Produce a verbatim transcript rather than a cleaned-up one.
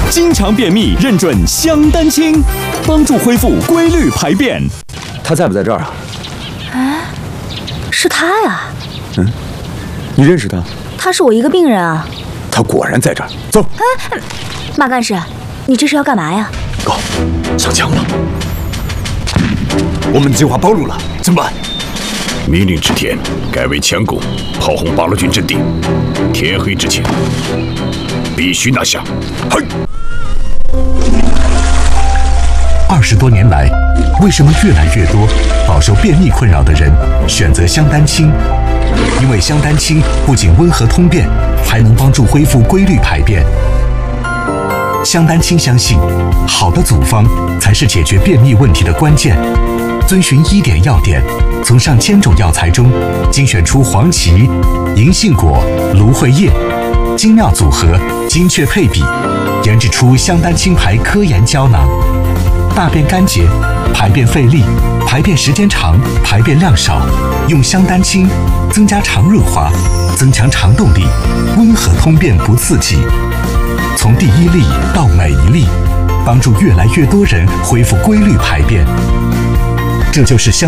经常便秘认准香丹清，帮助恢复规律排便。 他在不在这儿啊？ 哎，是他呀。 嗯，你认识他？ 他是我一个病人啊。 他果然在这儿。走。 哎，马干事，你这是要干嘛呀？ 高，上墙了。我们计划暴露了，怎么办？ 命令之天，改为强攻，炮轰八路军阵地。天黑之前，必须拿下。嘿！ 二十多年来，为什么越来越多饱受便秘困扰的人选择香丹清？因为香丹清不仅温和通便，还能帮助恢复规律排便。香丹清相信，好的组方才是解决便秘问题的关键。遵循医典要点，从上千种药材中精选出黄芪、银杏果、芦荟叶，精妙组合，精确配比，研制出香丹清牌科研胶囊。大便干结、排便费力、排便时间长、排便量少，用香丹清增加肠润滑，增强肠动力，温和通便不刺激。从第一粒到每一粒，帮助越来越多人恢复规律排便。这就是香